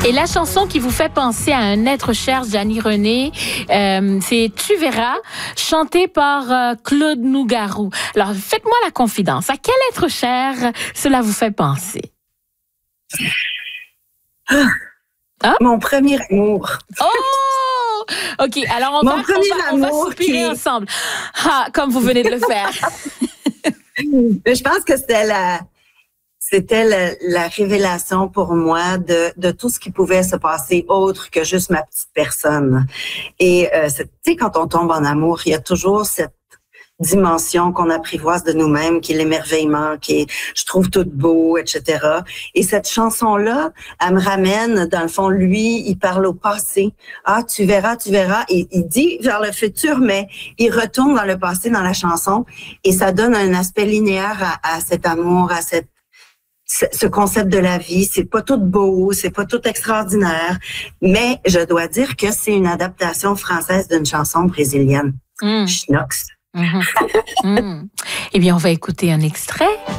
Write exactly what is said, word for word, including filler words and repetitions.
Et la chanson qui vous fait penser à un être cher, Gianni René, euh, c'est Tu verras, chantée par euh, Claude Nougaro. Alors, faites-moi la confidence. À quel être cher cela vous fait penser? Ah, mon premier amour. Oh! OK, alors on mon va, premier on va, amour on va soupirer qui... ensemble. Ah, comme vous venez de le faire. Mais je pense que c'était la... C'était la, la révélation pour moi de, de tout ce qui pouvait se passer autre que juste ma petite personne. Et euh, tu sais, quand on tombe en amour, il y a toujours cette dimension qu'on apprivoise de nous-mêmes, qui est l'émerveillement, qui est « je trouve tout beau », et cetera. Et cette chanson-là, elle me ramène, dans le fond, lui, il parle au passé. « Ah, tu verras, tu verras ». Et il dit vers le futur, mais il retourne dans le passé, dans la chanson, et ça donne un aspect linéaire à, à cet amour, à cette ce concept de la vie. C'est pas tout beau, c'est pas tout extraordinaire, mais je dois dire que c'est une adaptation française d'une chanson brésilienne. Mm. Schnox. Mm-hmm. mm. Eh bien, on va écouter un extrait.